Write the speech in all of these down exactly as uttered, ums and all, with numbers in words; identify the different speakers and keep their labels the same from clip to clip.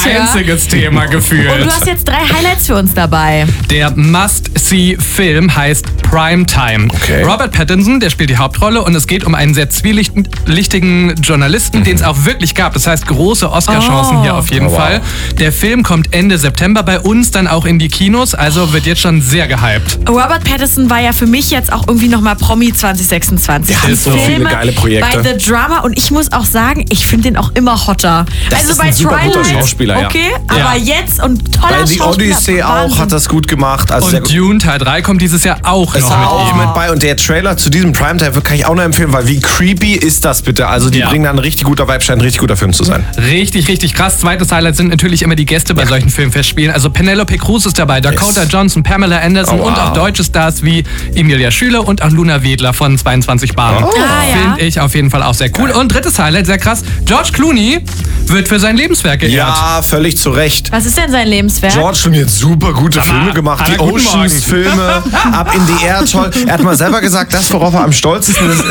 Speaker 1: einziges Thema gefühlt.
Speaker 2: Und du hast jetzt drei Highlights für uns dabei.
Speaker 1: Der Must-See-Film heißt Primetime.
Speaker 3: Okay.
Speaker 1: Robert Pattinson, der spielt die Hauptrolle und es geht um einen sehr zwielichtigen Journalisten, mhm. den es auch wirklich gab. Das heißt, große Oscar-Chancen
Speaker 2: Oh.
Speaker 1: hier auf jeden
Speaker 3: Oh, wow.
Speaker 1: Fall. Der Film kommt Ende September bei uns dann auch in die Kinos, also wird jetzt schon sehr gehypt.
Speaker 2: Robert Pattinson war ja für mich jetzt auch irgendwie nochmal Promi zwanzig sechsundzwanzig.
Speaker 3: Ja,
Speaker 2: Die
Speaker 3: so viele
Speaker 2: Filme
Speaker 3: geile Projekte.
Speaker 2: Bei The Drama und ich muss auch sagen, ich finde den auch immer hotter.
Speaker 3: Das
Speaker 2: also
Speaker 3: ist
Speaker 2: bei
Speaker 3: ein super guter
Speaker 2: Twilight,
Speaker 3: Schauspieler, ja.
Speaker 2: okay,
Speaker 1: Ja.
Speaker 2: aber jetzt und toller
Speaker 3: Bei The
Speaker 2: Schauspieler.
Speaker 3: Odyssey auch
Speaker 2: Wahnsinn.
Speaker 3: hat das gut gemacht. Also sehr
Speaker 1: Und
Speaker 3: gut.
Speaker 1: Dune Teil drei kommt dieses Jahr auch
Speaker 3: Ist
Speaker 1: noch
Speaker 3: da
Speaker 1: mit
Speaker 3: auch
Speaker 1: ihm.
Speaker 3: mit bei und der Trailer zu diesem Primetime kann ich auch noch empfehlen, weil wie creepy ist das bitte? Also die
Speaker 1: Ja.
Speaker 3: bringen da ein richtig guter Vibe, scheint ein richtig guter Film zu sein.
Speaker 1: Richtig, richtig krass. Zweites Highlight sind natürlich immer die Gäste bei
Speaker 3: Ja.
Speaker 1: solchen Filmfestspielen. Also Penelope Cruz ist dabei, Dakota
Speaker 3: Yes.
Speaker 1: Johnson, Pamela Anderson
Speaker 3: Oh, wow.
Speaker 1: und auch deutsche Stars wie Emilia Schüler und auch Luna Wedler von zweiundzwanzig Bar.
Speaker 3: Oh.
Speaker 2: Ah, ja.
Speaker 1: Finde ich auf jeden Fall auch sehr cool. Und drittes Highlight, sehr krass, George Clooney wird für sein Lebenswerk geehrt.
Speaker 3: Ja, völlig zu Recht.
Speaker 2: Was ist denn sein Lebenswerk?
Speaker 3: George Clooney hat super gute
Speaker 1: Sag mal,
Speaker 3: Filme gemacht. Die
Speaker 1: Anna, guten Morgen.
Speaker 3: Oceans-Filme, Up in the Air, toll. Er hat mal selber gesagt, das, worauf er am stolzesten ist.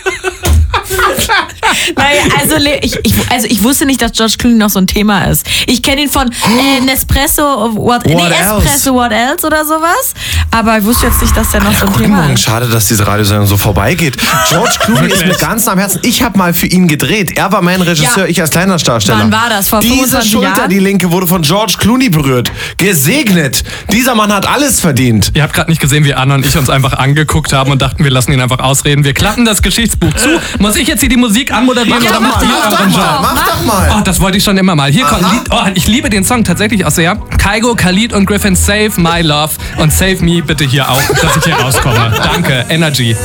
Speaker 2: Naja, also, le- ich, ich, also ich wusste nicht, dass George Clooney noch so ein Thema ist. Ich kenne ihn von äh, Nespresso, what,
Speaker 3: What
Speaker 2: nee,
Speaker 3: else?
Speaker 2: Espresso, what else oder sowas. Aber ich wusste jetzt nicht, dass der noch so ein
Speaker 3: Guten
Speaker 2: Thema
Speaker 3: Morgen,
Speaker 2: ist.
Speaker 3: schade, dass diese Radiosendung so vorbeigeht. George Clooney ist mir ganz am Herzen. Ich habe mal für ihn gedreht. Er war mein Regisseur,
Speaker 2: Ja.
Speaker 3: ich als kleiner Darsteller.
Speaker 2: Wann war das? Vor
Speaker 3: Diese
Speaker 2: fünfundzwanzig
Speaker 3: Schulter,
Speaker 2: Jahren?
Speaker 3: die linke, wurde von George Clooney berührt. Gesegnet. Dieser Mann hat alles verdient.
Speaker 1: Ihr habt gerade nicht gesehen, wie Anna und ich uns einfach angeguckt haben und dachten, wir lassen ihn einfach ausreden. Wir klappen das Geschichtsbuch zu. Muss ich jetzt hier die Musik anmoderieren
Speaker 2: Ja,
Speaker 1: oder
Speaker 2: mach
Speaker 1: macht ihr
Speaker 2: doch,
Speaker 1: euren
Speaker 2: mach
Speaker 1: Job?
Speaker 2: doch.
Speaker 3: Mach doch mal.
Speaker 1: Oh, das wollte ich schon immer mal. Hier kommt
Speaker 3: Aha.
Speaker 1: Lied. Oh, ich liebe den Song tatsächlich auch sehr. Kygo, Khalid und Griffin, Save My Love und Save Me bitte hier auch, dass ich hier rauskomme. Danke, Energy.